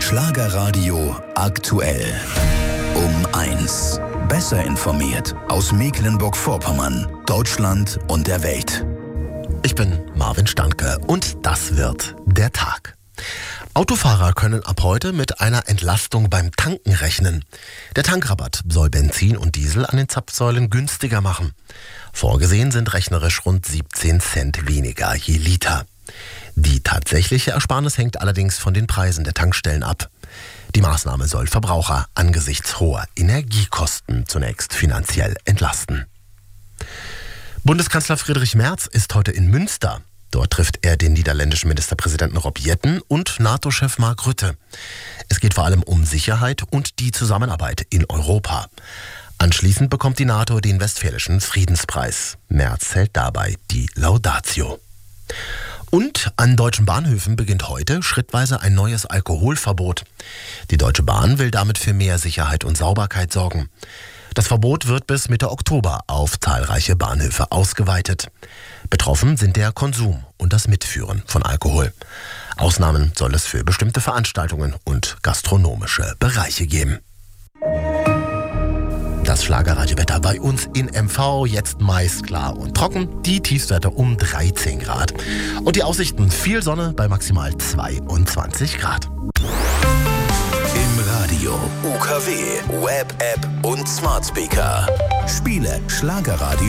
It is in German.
Schlagerradio aktuell. Um 1. Besser informiert aus Mecklenburg-Vorpommern, Deutschland und der Welt. Ich bin Marvin Standke und das wird der Tag. Autofahrer können ab heute mit einer Entlastung beim Tanken rechnen. Der Tankrabatt soll Benzin und Diesel an den Zapfsäulen günstiger machen. Vorgesehen sind rechnerisch rund 17 Cent weniger je Liter. Die tatsächliche Ersparnis hängt allerdings von den Preisen der Tankstellen ab. Die Maßnahme soll Verbraucher angesichts hoher Energiekosten zunächst finanziell entlasten. Bundeskanzler Friedrich Merz ist heute in Münster. Dort trifft er den niederländischen Ministerpräsidenten Rob Jetten und NATO-Chef Mark Rutte. Es geht vor allem um Sicherheit und die Zusammenarbeit in Europa. Anschließend bekommt die NATO den Westfälischen Friedenspreis. Merz hält dabei die Laudatio. Und an deutschen Bahnhöfen beginnt heute schrittweise ein neues Alkoholverbot. Die Deutsche Bahn will damit für mehr Sicherheit und Sauberkeit sorgen. Das Verbot wird bis Mitte Oktober auf zahlreiche Bahnhöfe ausgeweitet. Betroffen sind der Konsum und das Mitführen von Alkohol. Ausnahmen soll es für bestimmte Veranstaltungen und gastronomische Bereiche geben. Das Schlagerradiowetter bei uns in MV, jetzt meist klar und trocken, die Tiefstwerte um 13 Grad. Und die Aussichten, viel Sonne bei maximal 22 Grad. Im Radio, UKW, Web-App und Smart Speaker. Spiele Schlagerradio